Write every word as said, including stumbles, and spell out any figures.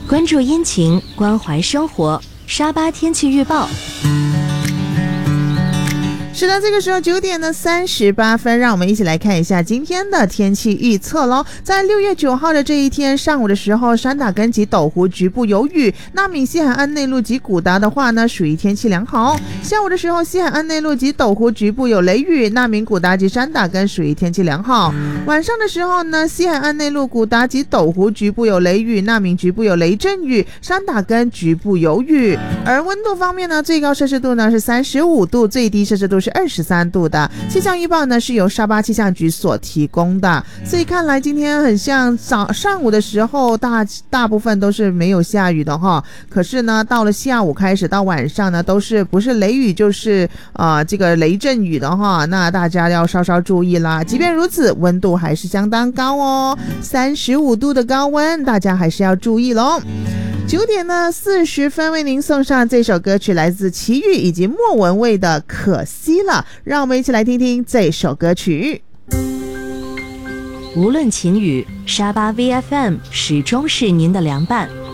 关注阴晴，关怀生活。沙巴天气预报。 是的，这个时候九点呢三十八分，让我们一起来看一下今天的天气预测咯。在六月九号的这一天上午的时候，山打根及斗湖局部有雨，纳米西海岸内陆及古达的话呢属于天气良好。下午的时候，西海岸内陆及斗湖局部有雷雨，纳米古达及山打根属于天气良好。晚上的时候呢，西海岸内陆古达及斗湖局部有雷雨，纳米局部有雷阵雨，山打根局部有雨。而温度方面呢，最高摄氏度呢是三十五度，最低摄氏度是二十三度的。气象预报呢是由沙巴气象局所提供的，所以看来今天很像早上午的时候大大部分都是没有下雨的哈，可是呢到了下午开始到晚上呢都是不是雷雨就是呃这个雷阵雨的哈，那大家要稍稍注意啦。即便如此，温度还是相当高哦，三十五度的高温，大家还是要注意咯。九点呢四十分为您送上这首歌曲，来自齐豫以及莫文蔚的《可惜了》，让我们一起来听听这首歌曲。 无论晴雨，沙巴 V F M 始终是您的良伴。